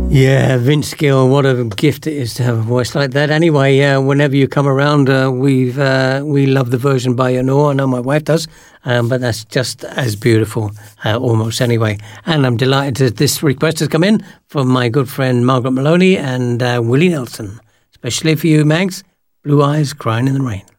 Yeah, Vince Gill, what a gift it is to have a voice like that. Anyway, whenever you come around, we love the version by Honor. I know my wife does, but that's just as beautiful, almost anyway. And I'm delighted that this request has come in from my good friend Margaret Maloney and Willie Nelson, especially for you, Mags. Blue Eyes Crying in the Rain.